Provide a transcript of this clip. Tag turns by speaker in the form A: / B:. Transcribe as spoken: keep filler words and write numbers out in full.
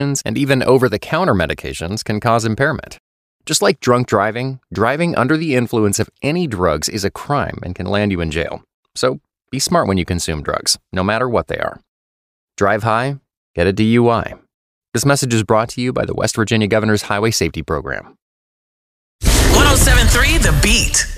A: and even over-the-counter medications can cause impairment. Just like drunk driving, driving under the influence of any drugs is a crime and can land you in jail. So be smart when you consume drugs, no matter what they are. Drive high, get a D U I. This message is brought to you by the West Virginia Governor's Highway Safety Program.
B: one oh seven point three The Beat.